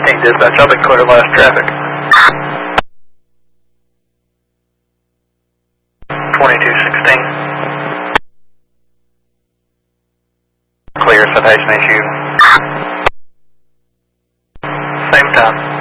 2216 dispatch, I'll be clear to last traffic. 2216. Clear, citation issue. Same time.